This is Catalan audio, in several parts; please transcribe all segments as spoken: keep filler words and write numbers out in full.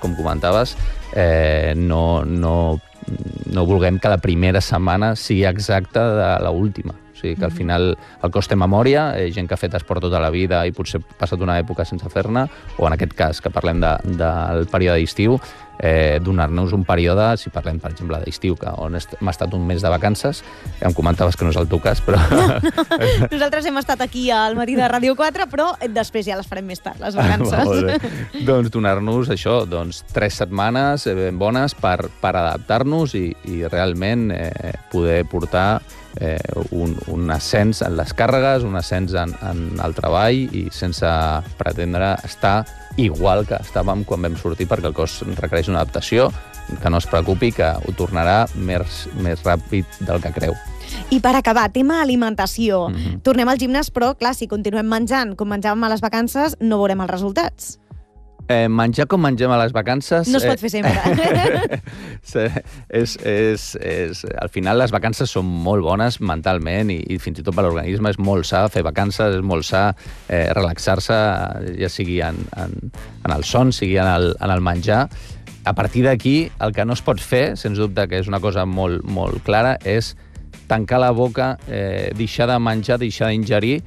com comentaves, eh, no, no, no vulguem que la primera setmana sigui exacta de l'última. O sigui, que al final el cos té memòria, eh, gent que ha fet esport tota la vida i potser ha passat una època sense fer-ne, o en aquest cas, que parlem de, del període d'estiu, eh, donar-nos un període, si parlem, per exemple, d'estiu, que on hem estat un mes de vacances, em comentaves que no és el teu cas, però... No. Nosaltres hem estat aquí al matí de Ràdio quatre, però després ja les farem més tard, les vacances. Doncs donar-nos això, doncs, tres setmanes ben bones per, per adaptar-nos i, i realment eh, poder portar eh, un, un ascens en les càrregues, un ascens en, en el treball i sense pretendre estar igual que estàvem quan vam sortir, perquè el cos requereix una adaptació, que no es preocupi, que ho tornarà més, més ràpid del que creu. I per acabar, tema alimentació. Mm-hmm. Tornem al gimnàs, però clar, si continuem menjant com menjàvem a les vacances, no veurem els resultats. Eh, menjar com mengem a les vacances... No es pot fer sempre. Eh, és, és, és, al final les vacances són molt bones mentalment i, i fins i tot per l'organisme és molt sa fer vacances, és molt sa eh, relaxar-se, ja sigui en, en, en el son, sigui en el, en el menjar. A partir d'aquí, el que no es pot fer, sens dubte que és una cosa molt, molt clara, és tancar la boca, eh, deixar de menjar, deixar d'ingerir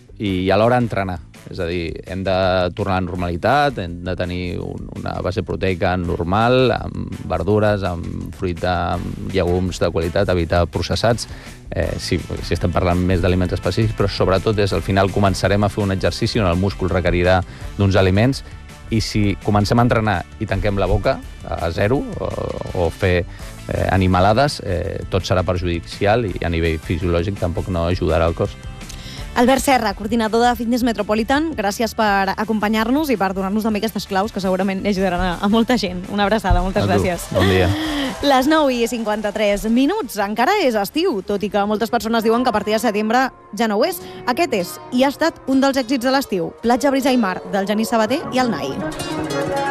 i alhora entrenar. És a dir, hem de tornar a la normalitat, hem de tenir un, una base proteica normal, amb verdures, amb fruita, amb llegums de qualitat, evitar processats. Eh, si, si estem parlant més d'aliments específics, però sobretot és al final començarem a fer un exercici on el múscul requerirà d'uns aliments i si comencem a entrenar i tanquem la boca a zero o, o fer eh, animalades, eh, tot serà perjudicial i a nivell fisiològic tampoc no ajudarà al cos. Albert Serra, coordinador de Fitness Metropolitan, gràcies per acompanyar-nos i per donar-nos també aquestes claus que segurament ajudaran a, a molta gent. Una abraçada, moltes gràcies. Bon dia. Les nou i cinquanta-tres minuts. Encara és estiu, tot i que moltes persones diuen que a partir de setembre ja no ho és. Aquest és i ha estat un dels èxits de l'estiu. Platja, brisa i mar, del Genís Sabater i el Nai.